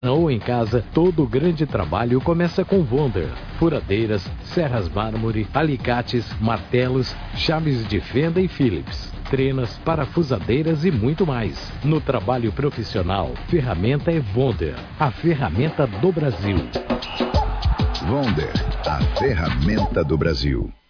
Ou em casa, todo grande trabalho começa com Wonder. Furadeiras, serras mármore, alicates, martelos, chaves de fenda e Phillips, trenas, parafusadeiras e muito mais. No trabalho profissional, ferramenta é Wonder, a ferramenta do Brasil. Wonder, a ferramenta do Brasil.